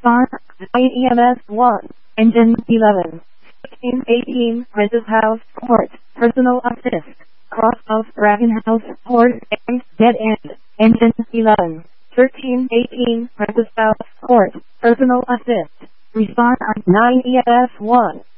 Respond 9 EMS 1. Engine 11. 1618 Princess House Court. Personal assist. Cross of Dragon House Court and Dead End. Engine 11. 1318 Princess House Court. Personal assist. Respond on 9 EMS 1.